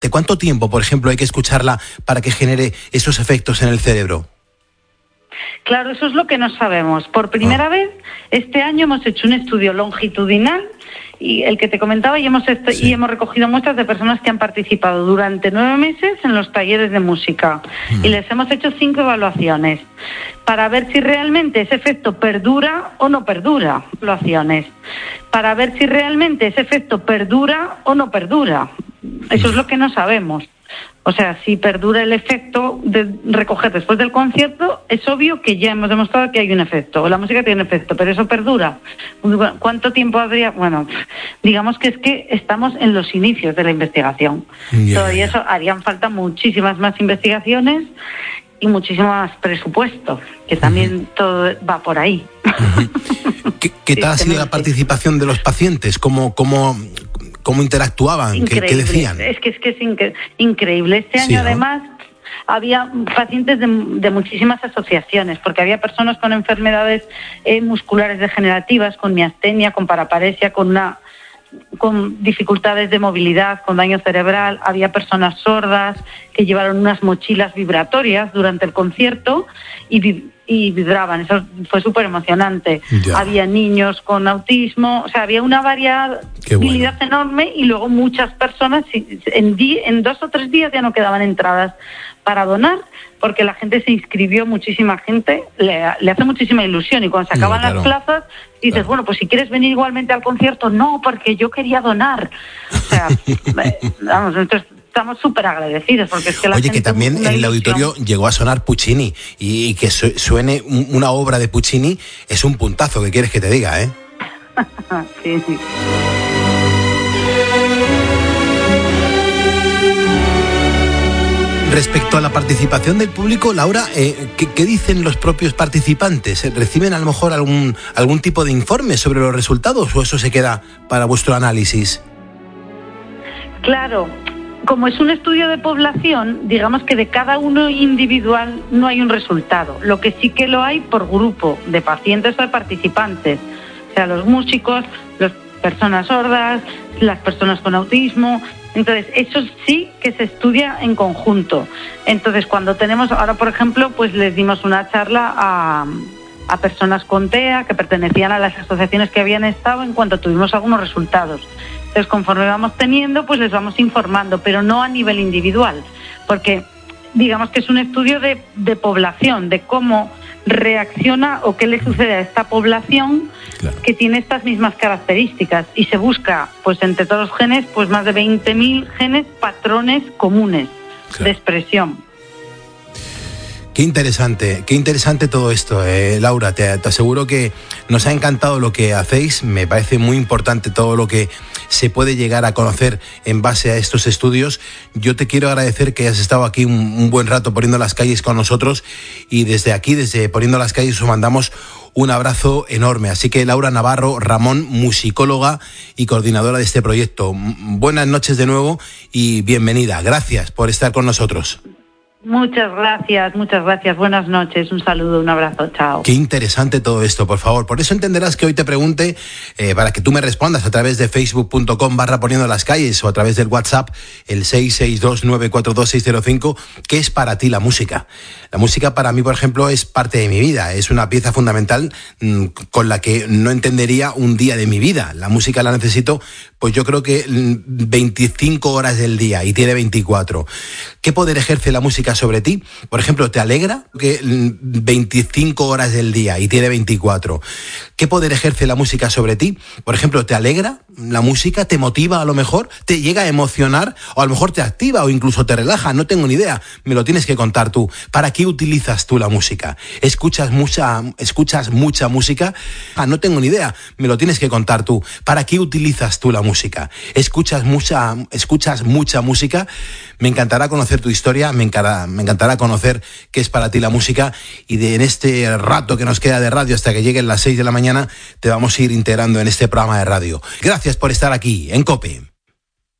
¿De cuánto tiempo, por ejemplo, hay que escucharla para que genere esos efectos en el cerebro? Claro, eso es lo que no sabemos. Por primera vez, este año hemos hecho un estudio longitudinal, y el que te comentaba, y hemos recogido muestras de personas que han participado durante 9 meses en los talleres de música. Y les hemos hecho 5 evaluaciones para ver si realmente ese efecto perdura o no perdura. Para ver si realmente ese efecto perdura o no perdura. Eso es lo que no sabemos. O sea, si perdura el efecto de recoger después del concierto, es obvio que ya hemos demostrado que hay un efecto, la música tiene un efecto, pero eso perdura. ¿Cuánto tiempo habría? Bueno, digamos que es que estamos en los inicios de la investigación. Todavía eso harían falta muchísimas más investigaciones y muchísimo más presupuesto, que también todo va por ahí. ¿Qué tal ha sido la participación de los pacientes? ¿Cómo interactuaban? ¿Qué decían? Es que es increíble. Este año, además, había pacientes de muchísimas asociaciones, porque había personas con enfermedades musculares degenerativas, con miastenia, con paraparesia, con dificultades de movilidad, con daño cerebral. Había personas sordas que llevaron unas mochilas vibratorias durante el concierto y vibraban. Eso fue súper emocionante. Había niños con autismo, o sea, había una variabilidad enorme, y luego muchas personas, en 2 o 3 días ya no quedaban entradas para donar, porque la gente se inscribió, muchísima gente, le hace muchísima ilusión, y cuando se acaban las plazas, dices, bueno, pues si quieres venir igualmente al concierto, no, porque yo quería donar. O sea, vamos, entonces estamos súper agradecidos, porque es que la gente... que también en el auditorio llegó a sonar Puccini, y que suene una obra de Puccini es un puntazo, ¿qué quieres que te diga, eh? Sí. Respecto a la participación del público, Laura, ¿qué dicen los propios participantes? ¿Reciben a lo mejor algún tipo de informe sobre los resultados, o eso se queda para vuestro análisis? Claro, como es un estudio de población, digamos que de cada uno individual no hay un resultado. Lo que sí que lo hay por grupo de pacientes o de participantes. O sea, los músicos, las personas sordas, las personas con autismo. Entonces, eso sí que se estudia en conjunto. Entonces, cuando tenemos, ahora por ejemplo, pues les dimos una charla a personas con TEA que pertenecían a las asociaciones que habían estado en cuanto tuvimos algunos resultados. Entonces, conforme vamos teniendo, pues les vamos informando, pero no a nivel individual, porque digamos que es un estudio de población, de cómo reacciona o qué le sucede a esta población que tiene estas mismas características, y se busca, pues entre todos los genes, pues más de 20.000 genes, patrones comunes de expresión. Qué interesante todo esto, Laura. Te aseguro que nos ha encantado lo que hacéis. Me parece muy importante todo lo que se puede llegar a conocer en base a estos estudios. Yo te quiero agradecer que hayas estado aquí un buen rato Poniendo las Calles con nosotros, y desde aquí, desde Poniendo las Calles, os mandamos un abrazo enorme. Así que Laura Navarro Ramón, musicóloga y coordinadora de este proyecto, buenas noches de nuevo y bienvenida. Gracias por estar con nosotros. Muchas gracias. Buenas noches, un saludo, un abrazo, chao. Qué interesante todo esto, por favor. Por eso entenderás que hoy te pregunte, para que tú me respondas a través de facebook.com/Poniendo las Calles, o a través del WhatsApp, el 662-942-605, ¿qué es para ti la música? La música para mí, por ejemplo, es parte de mi vida, es una pieza fundamental con la que no entendería un día de mi vida. La música la necesito, pues yo creo que 25 horas del día, y tiene 24. ¿Qué poder ejerce la música sobre ti? Por ejemplo, ¿te alegra? Que 25 horas del día, y tiene 24. ¿Qué poder ejerce la música sobre ti? Por ejemplo, ¿te alegra la música? ¿Te motiva a lo mejor? ¿Te llega a emocionar? O a lo mejor te activa o incluso te relaja, no tengo ni idea. Me lo tienes que contar tú. ¿Para qué utilizas tú la música? ¿Escuchas mucha música? No tengo ni idea. Me lo tienes que contar tú. ¿Para qué utilizas tú la música? ¿Escuchas mucha música? Me encantará conocer tu historia, me encantará conocer qué es para ti la música, y en este rato que nos queda de radio hasta que lleguen las 6 de la mañana te vamos a ir integrando en este programa de radio. Gracias por estar aquí en COPE.